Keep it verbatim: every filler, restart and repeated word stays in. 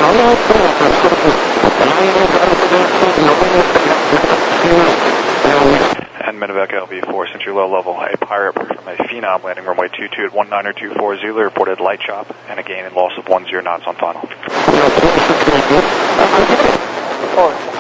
And Medevac L V four, since you're low level, a pirate from a Phenom landing runway two two at one niner two four Zulu reported light chop and a gain and loss of one zero knots on final. Oh.